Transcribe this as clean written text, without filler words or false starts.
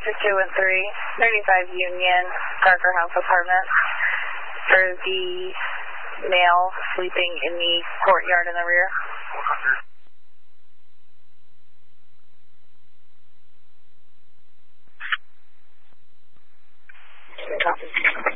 District 213, 35 Union, Parker House Apartment. For the male sleeping in the courtyard in the rear. Copy.